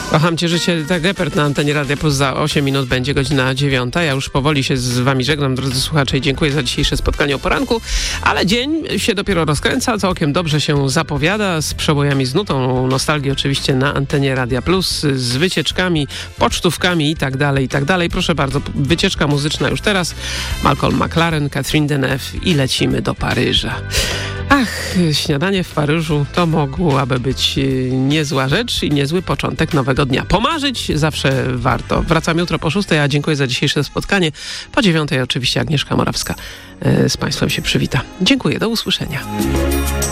Kocham cię, życie, tak Gepard na antenie Radia Plus. Za 8 minut będzie godzina 9. Ja już powoli się z wami żegnam, drodzy słuchacze, i dziękuję za dzisiejsze spotkanie o poranku, ale dzień się dopiero rozkręca, całkiem dobrze się zapowiada, z przebojami, z nutą nostalgii oczywiście na antenie Radia Plus, z wycieczkami, pocztówkami i tak dalej. Proszę bardzo, wycieczka muzyczna już teraz. Malcolm McLaren, Catherine Deneuve i lecimy do Paryża. Ach, śniadanie w Paryżu to mogłaby być niezła rzecz i niezły początek nowego dnia. Pomarzyć zawsze warto. Wracam jutro po 6, a dziękuję za dzisiejsze spotkanie. Po 9 oczywiście Agnieszka Morawska z Państwem się przywita. Dziękuję, do usłyszenia.